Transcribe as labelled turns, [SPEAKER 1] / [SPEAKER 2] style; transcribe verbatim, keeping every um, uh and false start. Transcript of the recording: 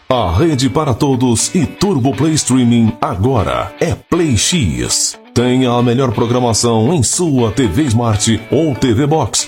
[SPEAKER 1] A rede para todos e Turbo Play Streaming agora é Play X. Tenha a melhor programação em sua T V Smart ou T V Box